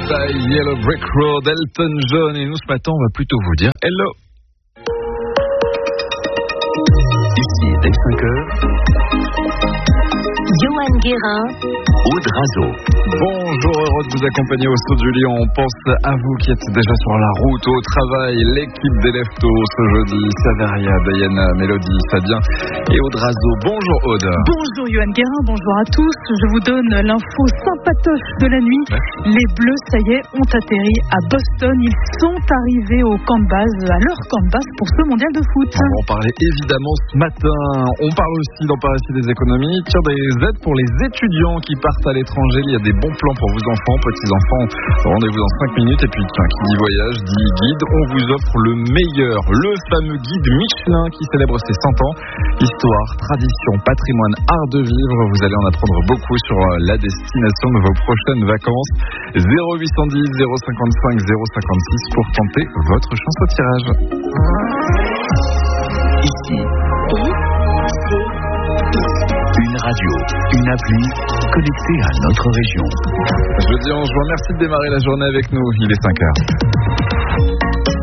by Yellow Brick Road, Elton John. Et nous, ce matin, on va plutôt vous dire hello. Ici, dès 5h. Johan Guérin, Aude Razo. Bonjour, heureux de vous accompagner au Saut du Lion. On pense à vous qui êtes déjà sur la route, au travail, l'équipe des Leftos ce jeudi, Saveria, Diana, Mélodie, Fabien et Aude Razo. Bonjour Aude. Bonjour Johan Guérin, bonjour à tous. Je vous donne l'info sympatoche de la nuit. Les Bleus, ça y est, ont atterri à Boston. Ils sont arrivés au camp de base, à leur camp de base pour ce mondial de foot. On va en parler évidemment ce matin. On parle aussi dans Paris des économies. Tiens, des aides pour les étudiants qui partent à l'étranger. Il y a des bons plans pour vos enfants, petits-enfants. Rendez-vous dans 5 minutes. Et puis, tiens, qui dit voyage, dit guide. On vous offre le meilleur, le fameux guide Michelin qui célèbre ses 100 ans. Histoire, tradition, patrimoine, art de vivre. Vous allez en apprendre beaucoup sur la destination de vos prochaines vacances. 0810 055 056 pour tenter votre chance au tirage. Ici. Une radio, une appli connectée à notre région. Jeudi 11 juin, merci de démarrer la journée avec nous. Il est 5h.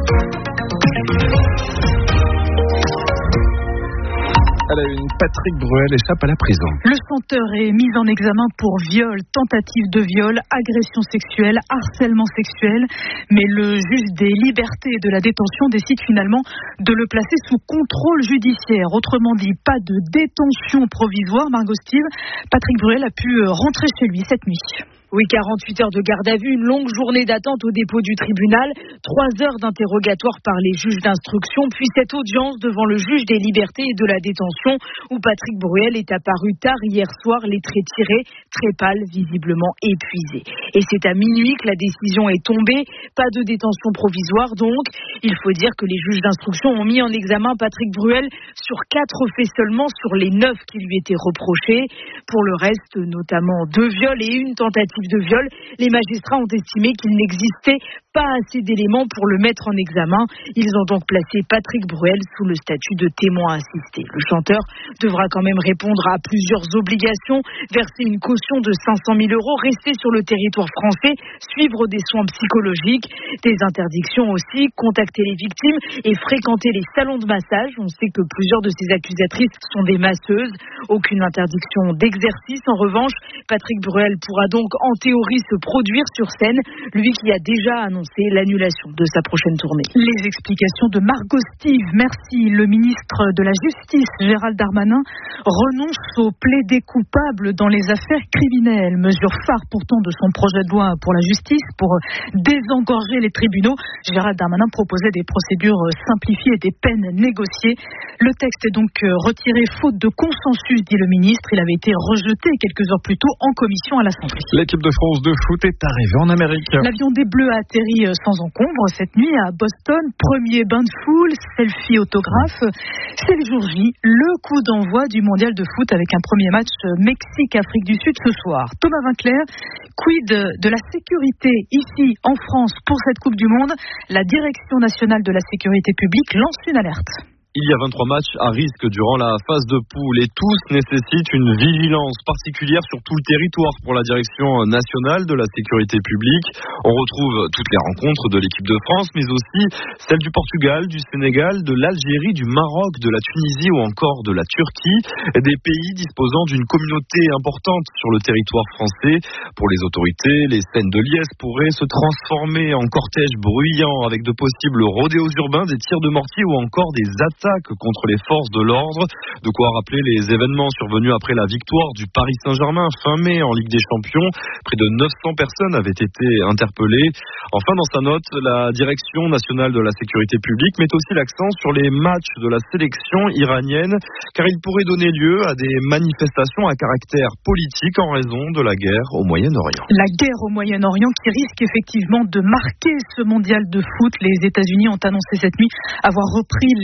À la une, Patrick Bruel échappe à la prison. Le chanteur est mis en examen pour viol, tentative de viol, agression sexuelle, harcèlement sexuel. Mais le juge des libertés et de la détention décide finalement de le placer sous contrôle judiciaire. Autrement dit, pas de détention provisoire. Margot Steve, Patrick Bruel a pu rentrer chez lui cette nuit. Oui, 48 heures de garde à vue, une longue journée d'attente au dépôt du tribunal, 3 heures d'interrogatoire par les juges d'instruction, puis cette audience devant le juge des libertés et de la détention où Patrick Bruel est apparu tard hier soir, les traits tirés, très pâle, visiblement épuisé. Et c'est à minuit que la décision est tombée, pas de détention provisoire donc. Il faut dire que les juges d'instruction ont mis en examen Patrick Bruel sur 4 faits seulement sur les 9 qui lui étaient reprochés. Pour le reste, notamment 2 viols et une tentative de viol, les magistrats ont estimé qu'il n'existait pas assez d'éléments pour le mettre en examen. Ils ont donc placé Patrick Bruel sous le statut de témoin assisté. Le chanteur devra quand même répondre à plusieurs obligations, verser une caution de 500 000 €, rester sur le territoire français, suivre des soins psychologiques, des interdictions aussi, contacter les victimes et fréquenter les salons de massage. On sait que plusieurs de ces accusatrices sont des masseuses. Aucune interdiction d'exercice. En revanche, Patrick Bruel pourra donc en théorie se produire sur scène, lui qui a déjà annoncé l'annulation de sa prochaine tournée. Les explications de Margot Steve. Merci. Le ministre de la Justice, Gérald Darmanin, renonce au plaidé coupable dans les affaires criminelles. Mesure phare pourtant de son projet de loi pour la justice, pour désengorger les tribunaux. Gérald Darmanin proposait des procédures simplifiées et des peines négociées. Le texte est donc retiré faute de consensus, dit le ministre. Il avait été rejeté quelques heures plus tôt en commission à l'Assemblée. L'équipe de France de foot est arrivée en Amérique. L'avion des Bleus a atterri sans encombre cette nuit à Boston. Premier bain de foule, selfie autographe. C'est le jour J, le coup d'envoi du mondial de foot avec un premier match Mexique-Afrique du Sud ce soir. Thomas Vinclair, quid de la sécurité ici en France pour cette Coupe du Monde? La Direction nationale de la sécurité publique lance une alerte. Il y a 23 matchs à risque durant la phase de poule et tous nécessitent une vigilance particulière sur tout le territoire pour la Direction nationale de la sécurité publique. On retrouve toutes les rencontres de l'équipe de France, mais aussi celles du Portugal, du Sénégal, de l'Algérie, du Maroc, de la Tunisie ou encore de la Turquie. Des pays disposant d'une communauté importante sur le territoire français. Pour les autorités, les scènes de liesse pourraient se transformer en cortège bruyant avec de possibles rodéos urbains, des tirs de mortier ou encore des attaques contre les forces de l'ordre. De quoi rappeler les événements survenus après la victoire du Paris Saint-Germain fin mai en Ligue des Champions. Près de 900 personnes avaient été interpellées. Enfin, dans sa note, la Direction nationale de la sécurité publique met aussi l'accent sur les matchs de la sélection iranienne, car ils pourraient donner lieu à des manifestations à caractère politique en raison de la guerre au Moyen-Orient. La guerre au Moyen-Orient qui risque effectivement de marquer ce mondial de foot. Les États-Unis ont annoncé cette nuit avoir repris les frappes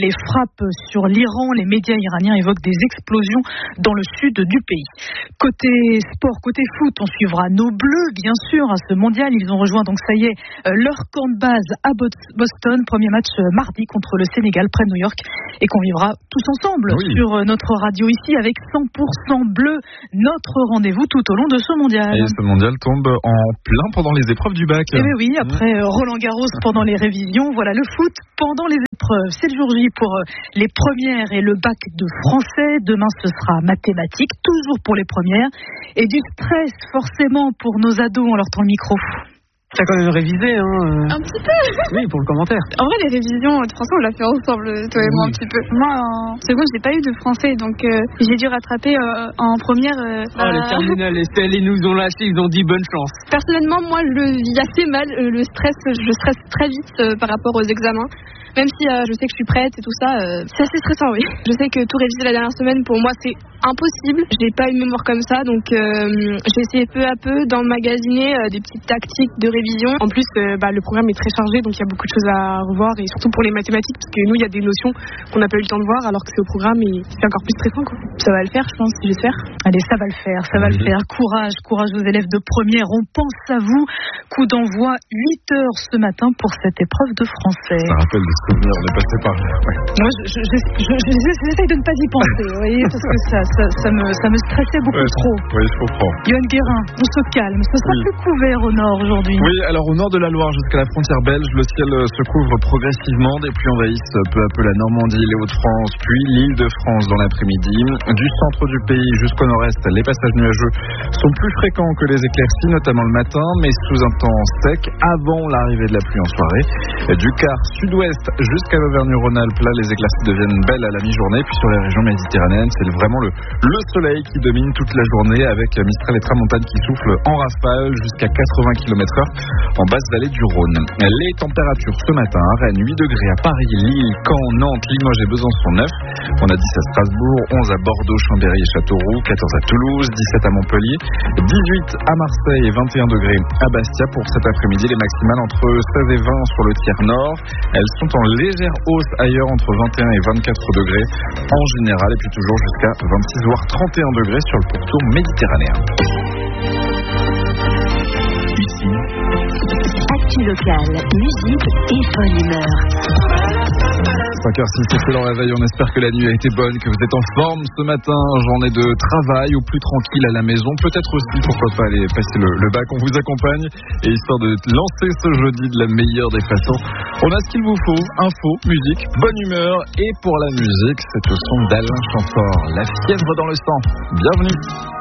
frappe sur l'Iran. Les médias iraniens évoquent des explosions dans le sud du pays. Côté sport, côté foot, on suivra nos Bleus, bien sûr, à ce mondial. Ils ont rejoint, donc ça y est, leur camp de base à Boston. Premier match mardi contre le Sénégal, près de New York, et qu'on vivra tous ensemble sur notre radio ici avec 100% bleu, notre rendez-vous tout au long de ce mondial. Et ce mondial tombe en plein pendant les épreuves du bac. Eh bien oui, après Roland Garros pendant les révisions, voilà le foot pendant les épreuves. C'est le jour J pour les premières et le bac de français. Demain, ce sera mathématiques, toujours pour les premières. Et du stress, forcément, pour nos ados. On leur tend le micro. T'as quand même révisé, hein Un petit peu. Oui, pour le commentaire. En vrai, les révisions de français, on l'a fait ensemble, toi et moi, un petit peu. Moi, en seconde, j'ai pas eu de français, donc j'ai dû rattraper en première. Les terminales, les CL, ils nous ont lâchés, ils ont dit bonne chance. Personnellement, moi, je le vis assez mal. Le stress, je stresse très vite par rapport aux examens. Même si je sais que je suis prête et tout ça, c'est assez stressant, oui. Je sais que tout réviser la dernière semaine, pour moi, c'est impossible. Je n'ai pas une mémoire comme ça, donc j'ai essayé peu à peu d'emmagasiner des petites tactiques de révision. En plus, le programme est très chargé, donc il y a beaucoup de choses à revoir, et surtout pour les mathématiques, parce que nous, il y a des notions qu'on n'a pas eu le temps de voir, alors que c'est au programme, et c'est encore plus stressant, quoi. Ça va le faire, je pense, j'espère. Allez, ça va le faire, ça va le faire. Courage aux élèves de première. On pense à vous. Coup d'envoi 8h ce matin pour cette épreuve de français. Ça rappelle des souvenirs, on est passé par là. Ouais. Moi, j'essaye de ne pas y penser, vous voyez, parce que ça me stressait beaucoup trop. Oui, je comprends. Yoann Guérin, on se calme. Ce sera plus couvert au nord aujourd'hui. Oui, alors au nord de la Loire jusqu'à la frontière belge, le ciel se couvre progressivement. Des pluies envahissent peu à peu la Normandie, les Hauts-de-France, puis l'Île-de-France dans l'après-midi. Du centre du pays jusqu'au nord-est, les passages nuageux sont plus fréquents que les éclaircies, notamment le matin, mais sous un temps sec avant l'arrivée de la pluie en soirée. Du quart sud-ouest jusqu'à l'Auvergne-Rhône-Alpes, là, les éclaircies deviennent belles à la mi-journée. Puis sur les régions méditerranéennes, c'est vraiment le soleil qui domine toute la journée, avec Mistral et Tramontane qui soufflent en rafale jusqu'à 80 km/h en basse vallée du Rhône. Les températures ce matin à Rennes, 8 degrés à Paris, Lille, Caen, Nantes, Limoges et Besançon 9. On a 10 à Strasbourg, 11 à Bordeaux, Chambéry et Châteauroux, 14 à Toulouse, 17 à Montpellier, 18 à Marseille et 21 degrés à Bastia. Pour cet après-midi, les maximales entre 16 et 20 sur le tiers nord. Elles sont en légère hausse ailleurs entre 21 et 24 degrés en général, et puis toujours jusqu'à 26 voire 31 degrés sur le pourtour méditerranéen. Ici, actu locale, musique et bonne humeur. 5h06, c'est dans la veille, on espère que la nuit a été bonne, que vous êtes en forme ce matin, journée de travail ou plus tranquille à la maison, peut-être aussi, pourquoi pas aller passer le bac, on vous accompagne, et histoire de lancer ce jeudi de la meilleure des façons, on a ce qu'il vous faut, info, musique, bonne humeur, et pour la musique, c'est au son d'Alain Chamfort, La fièvre dans le sang, bienvenue.